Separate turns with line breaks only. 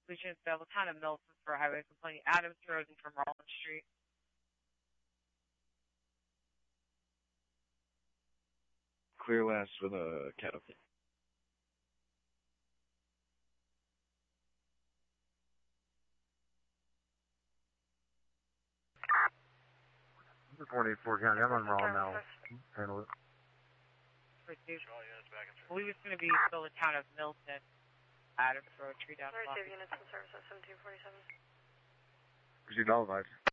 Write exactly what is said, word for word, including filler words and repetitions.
completion of the town of Milton for highway complaint. Adams Road and from Rollins Street.
Clear west with a cattle pit.
four eighty-four County, I'm on Rollin now. Handle it.
I believe it's going to be still the town of Milton. Adams Road, tree down.
Receive units in service at seventeen forty-seven.
Proceed all advised.